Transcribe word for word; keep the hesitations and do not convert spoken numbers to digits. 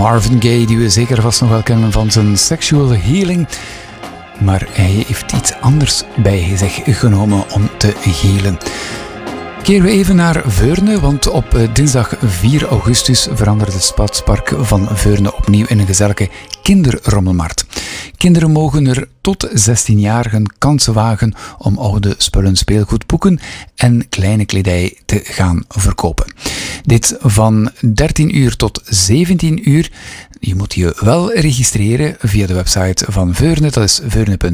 Marvin Gaye, die we zeker vast nog wel kennen van zijn Sexual Healing. Maar hij heeft iets anders bij zich genomen om te healen. Keren we even naar Veurne, want op dinsdag vier augustus verandert het Stadspark van Veurne opnieuw in een gezellige kinderrommelmarkt. Kinderen mogen er tot zestien jaar hun kansen wagen om oude spullen, speelgoed, boeken en kleine kledij te gaan verkopen. Dit van dertien uur tot zeventien uur. Je moet je wel registreren via de website van Veurne, dat is veurne punt